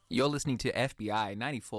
You're listening to FBI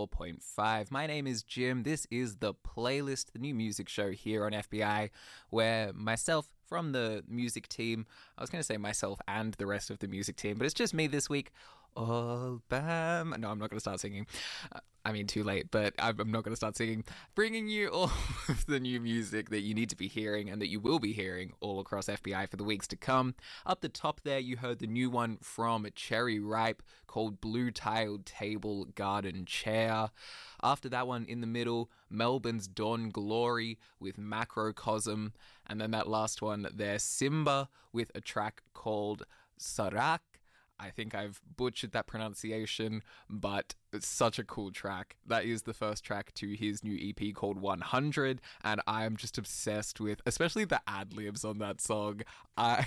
94.5. My name is Jim. This is The Playlist, the new music show here on FBI, where myself from the music team, I was going to say myself and the rest of the music team, but it's just me this week. Oh, bam. No, I'm not going to start singing. Too late, but I'm not going to start singing. Bringing you all of the new music that you need to be hearing and that you will be hearing all across FBI for the weeks to come. Up the top there, you heard the new one from Cherry Ripe called Blue Tiled Table Garden Chair. After that one, in the middle, Melbourne's Dawn Glory with Macrocosm. And then that last one there, Simba with a track called Sarak. I think I've butchered that pronunciation, but it's such a cool track. That is the first track to his new EP called 100, and I am just obsessed with, especially the ad-libs on that song. I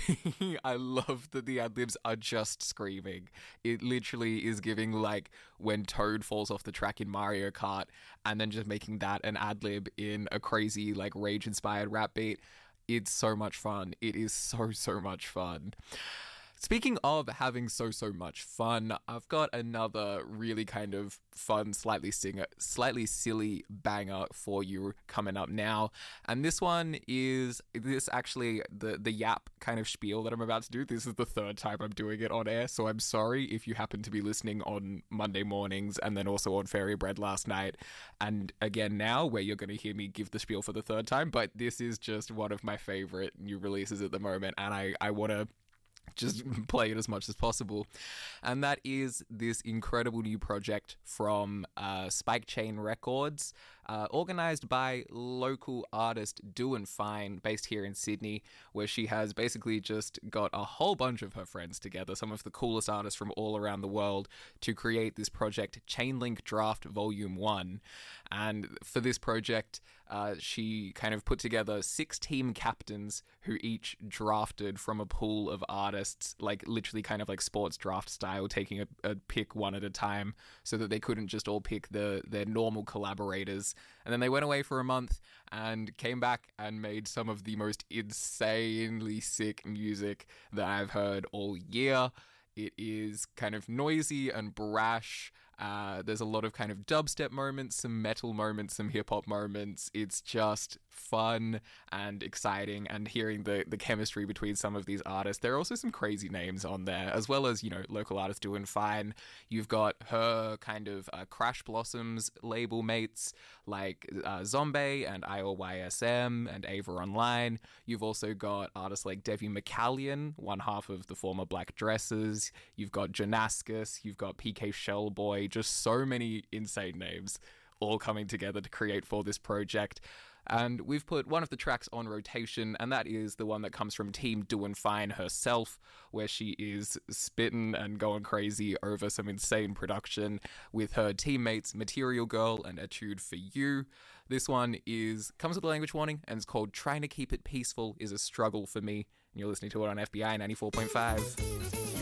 love that the ad-libs are just screaming. It literally is giving like when Toad falls off the track in Mario Kart, and then just making that an ad-lib in a crazy like rage-inspired rap beat. It's so much fun. It is so much fun. Speaking of having so much fun, I've got another really kind of fun, slightly silly banger for you coming up now. And this one is actually the yap kind of spiel that I'm about to do. This is the third time I'm doing it on air, so I'm sorry if you happen to be listening on Monday mornings and then also on Fairy Bread last night. And again now, where you're going to hear me give the spiel for the third time, but this is just one of my favorite new releases at the moment, and I want to just play it as much as possible. And that is this incredible new project from Spike Chain Records, organized by local artist Doin' Fine, based here in Sydney, where she has basically just got a whole bunch of her friends together, some of the coolest artists from all around the world, to create this project, Chainlink Draft Volume 1. And for this project, she kind of put together 6 team captains who each drafted from a pool of artists, like literally kind of like sports draft style, taking a pick one at a time so that they couldn't just all pick their normal collaborators. And then they went away for a month and came back and made some of the most insanely sick music that I've heard all year. It is kind of noisy and brash. There's a lot of kind of dubstep moments, some metal moments, some hip-hop moments. It's just fun and exciting, and hearing the chemistry between some of these artists. There are also some crazy names on there, as well as, you know, local artists doing fine. You've got her kind of Crash Blossoms label mates like Zombie and IOYSM and Ava Online. You've also got artists like Devi McCallion, one half of the former Black Dresses. You've got Janaskus, you've got PK Shellboy, just so many insane names all coming together to create for this project. And we've put one of the tracks on rotation, and that is the one that comes from Team Doin' Fine herself, where she is spitting and going crazy over some insane production with her teammates Material Girl and Etude for You. This one comes with a language warning, and it's called Trying to Keep It Peaceful is a Struggle for Me. And you're listening to it on FBI 94.5.